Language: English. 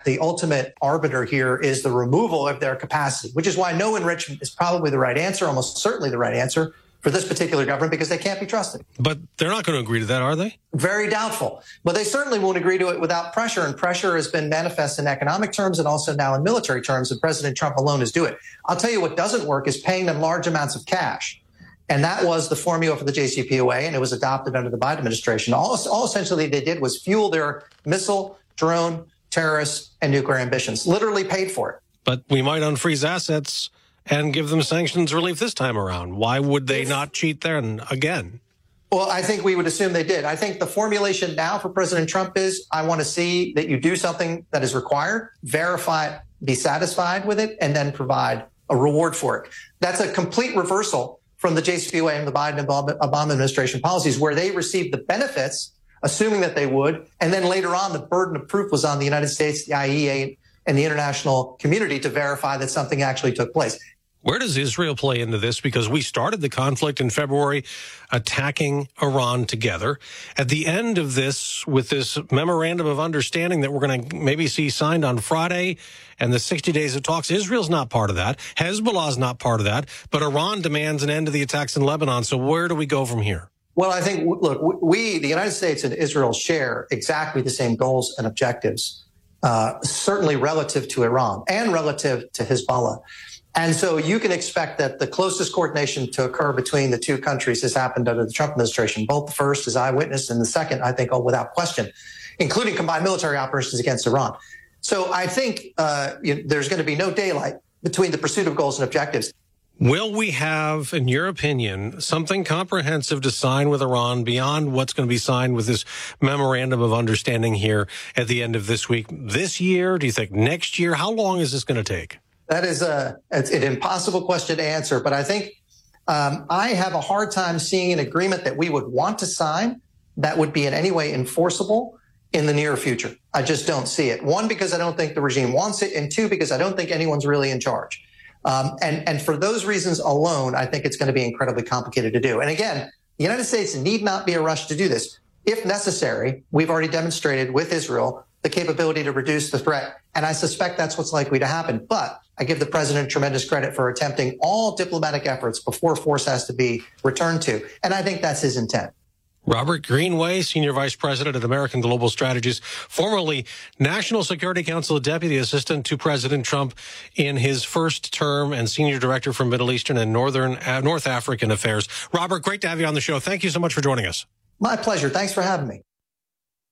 the ultimate arbiter here is the removal of their capacity, which is why no enrichment is probably the right answer, almost certainly the right answer for this particular government, because they can't be trusted. But they're not going to agree to that, are they? Very doubtful. But they certainly won't agree to it without pressure, and pressure has been manifest in economic terms and also now in military terms, and President Trump alone is doing it. I'll tell you what doesn't work is paying them large amounts of cash. And that was the formula for the JCPOA, and it was adopted under the Biden administration. All essentially they did was fuel their missile, drone, terrorist, and nuclear ambitions, literally paid for it. But we might unfreeze assets and give them sanctions relief this time around. Why would they not cheat then again? Well, I think we would assume they did. I think the formulation now for President Trump is, I want to see that you do something that is required, verify it, be satisfied with it, and then provide a reward for it. That's a complete reversal from the JCPOA and the Biden Obama administration policies, where they received the benefits, assuming that they would, and then later on the burden of proof was on the United States, the IAEA, and the international community to verify that something actually took place. Where does Israel play into this? Because we started the conflict in February attacking Iran together. At the end of this, with this memorandum of understanding that we're going to maybe see signed on Friday and the 60 days of talks, Israel's not part of that. Hezbollah's not part of that. But Iran demands an end to the attacks in Lebanon. So where do we go from here? Well, I think, look, we, the United States and Israel, share exactly the same goals and objectives, certainly relative to Iran and relative to Hezbollah. And so you can expect that the closest coordination to occur between the two countries has happened under the Trump administration. Both the first as eyewitness and the second, I think, without question, including combined military operations against Iran. So I think there's going to be no daylight between the pursuit of goals and objectives. Will we have, in your opinion, something comprehensive to sign with Iran beyond what's going to be signed with this memorandum of understanding here at the end of this week? This year? Do you think next year? How long is this going to take? That is it's an impossible question to answer, but I think I have a hard time seeing an agreement that we would want to sign that would be in any way enforceable in the near future. I just don't see it. One, because I don't think the regime wants it, and two, because I don't think anyone's really in charge. And for those reasons alone, I think it's going to be incredibly complicated to do. And again, the United States need not be a rush to do this. If necessary, we've already demonstrated with Israel the capability to reduce the threat. And I suspect that's what's likely to happen. But I give the president tremendous credit for attempting all diplomatic efforts before force has to be returned to. And I think that's his intent. Robert Greenway, Senior Vice President at American Global Strategies, formerly National Security Council Deputy Assistant to President Trump in his first term and Senior Director for Middle Eastern and North African Affairs. Robert, great to have you on the show. Thank you so much for joining us. My pleasure. Thanks for having me.